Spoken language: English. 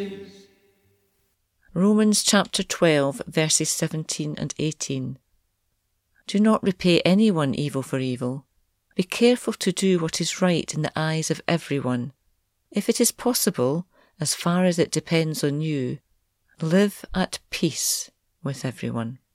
Romans chapter 12, verses 17 and 18. Do not repay anyone evil for evil. Be careful to do what is right in the eyes of everyone. If it is possible, as far as it depends on you, live at peace with everyone.